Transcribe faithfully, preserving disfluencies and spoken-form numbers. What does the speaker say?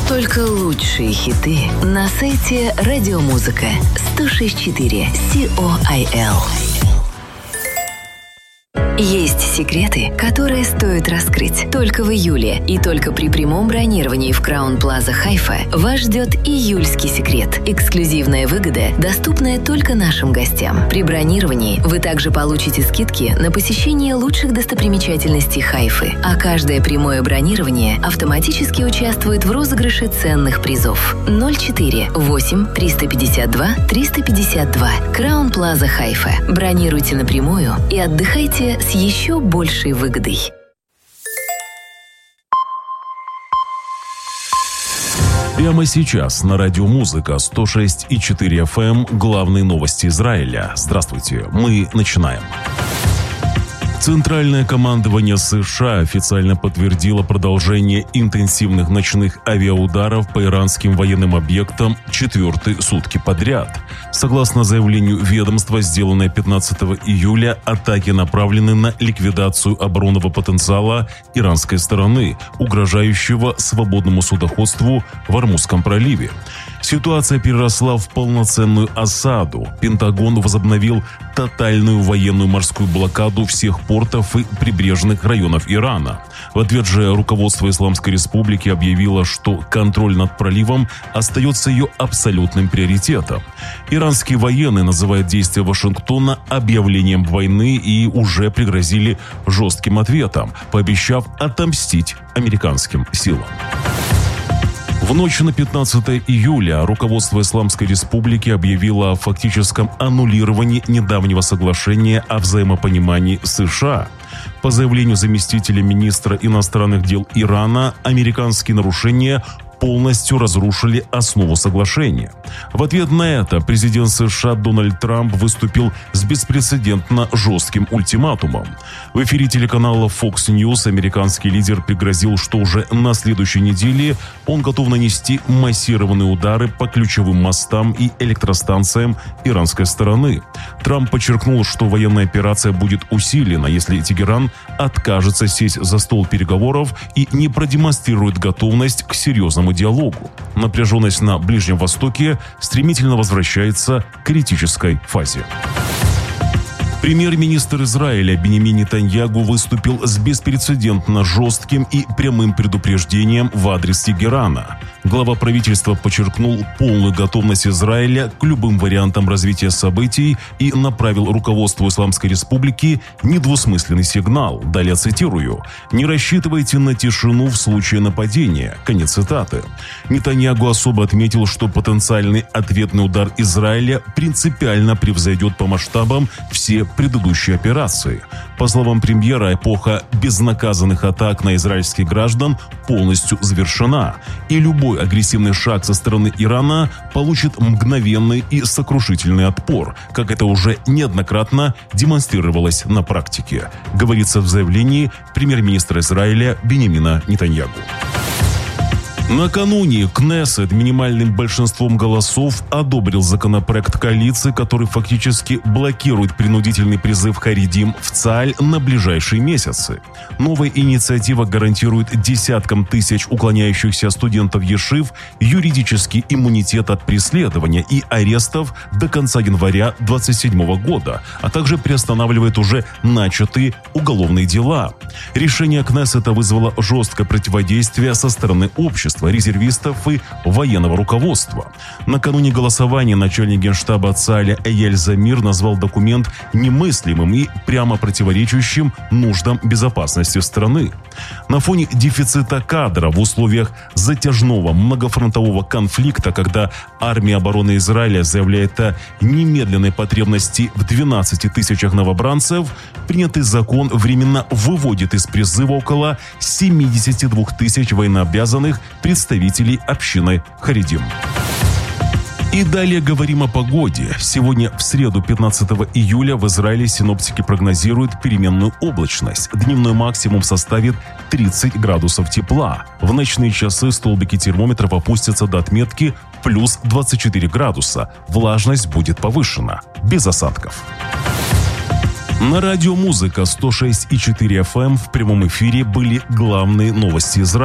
Только лучшие хиты на сайте Радиомузыка сто шесть четыре си о ай эл. Есть секреты, которые стоит раскрыть. Только в июле и только при прямом бронировании в Краун Плаза Хайфа вас ждет июльский секрет. Эксклюзивная выгода, доступная только нашим гостям. При бронировании вы также получите скидки на посещение лучших достопримечательностей Хайфы, а каждое прямое бронирование автоматически участвует в розыгрыше ценных призов. ноль четыре восемь триста пятьдесят два триста пятьдесят два. Краун Плаза Хайфа. Бронируйте напрямую и отдыхайте с еще большей выгодой. Прямо сейчас на Радиомузыка сто шесть и четыре эф эм главные новости Израиля. Здравствуйте, мы начинаем. Центральное командование США официально подтвердило продолжение интенсивных ночных авиаударов по иранским военным объектам четвертые сутки подряд. Согласно заявлению ведомства, сделанное пятнадцатого июля, атаки направлены на ликвидацию оборонного потенциала иранской стороны, угрожающего свободному судоходству в Ормузском проливе. Ситуация переросла в полноценную осаду. Пентагон возобновил тотальную военную морскую блокаду всех портов и прибрежных районов Ирана. В ответ же руководство Исламской Республики объявило, что контроль над проливом остается ее абсолютным приоритетом. Иранские военные называют действия Вашингтона объявлением войны и уже пригрозили жестким ответом, пообещав отомстить американским силам. В ночь на пятнадцатое июля руководство Исламской Республики объявило о фактическом аннулировании недавнего соглашения о взаимопонимании с США. По заявлению заместителя министра иностранных дел Ирана, американские нарушения полностью разрушили основу соглашения. В ответ на это президент США Дональд Трамп выступил с беспрецедентно жестким ультиматумом. В эфире телеканала Fox News американский лидер пригрозил, что уже на следующей неделе он готов нанести массированные удары по ключевым мостам и электростанциям иранской стороны. Трамп подчеркнул, что военная операция будет усилена, если Тегеран откажется сесть за стол переговоров и не продемонстрирует готовность к серьезному диалогу. Напряженность на Ближнем Востоке стремительно возвращается к критической фазе. Премьер-министр Израиля Биньямин Нетаньяху выступил с беспрецедентно жестким и прямым предупреждением в адрес Тегерана. Глава правительства подчеркнул полную готовность Израиля к любым вариантам развития событий и направил руководству Исламской Республики недвусмысленный сигнал. Далее цитирую: «Не рассчитывайте на тишину в случае нападения». Конец цитаты. Нетаньяху особо отметил, что потенциальный ответный удар Израиля принципиально превзойдет по масштабам все предыдущие операции. По словам премьера, эпоха безнаказанных атак на израильских граждан полностью завершена, и любой агрессивный шаг со стороны Ирана получит мгновенный и сокрушительный отпор, как это уже неоднократно демонстрировалось на практике, говорится в заявлении премьер-министра Израиля Биньямина Нетаньяху. Накануне Кнессет минимальным большинством голосов одобрил законопроект коалиции, который фактически блокирует принудительный призыв харидим в ЦАЛь на ближайшие месяцы. Новая инициатива гарантирует десяткам тысяч уклоняющихся студентов ешив юридический иммунитет от преследования и арестов до конца января две тысячи двадцать седьмого года, а также приостанавливает уже начатые уголовные дела. Решение Кнессета вызвало жесткое противодействие со стороны общества, резервистов и военного руководства. Накануне голосования начальник генштаба ЦАЛя Эяль Замир назвал документ немыслимым и прямо противоречащим нуждам безопасности страны. На фоне дефицита кадра в условиях затяжного многофронтового конфликта, когда армия обороны Израиля заявляет о немедленной потребности в двенадцати тысячах новобранцев, принятый закон временно выводит из призыва около семидесяти двух тысяч военнообязанных представителей общины харидим. И далее говорим о погоде. Сегодня, в среду, пятнадцатого июля, в Израиле синоптики прогнозируют переменную облачность. Дневной максимум составит тридцать градусов тепла. В ночные часы столбики термометров опустятся до отметки плюс двадцать четыре градуса. Влажность будет повышена. Без осадков. На Радиомузыка сто шесть и четыре эф эм в прямом эфире были главные новости Израиля.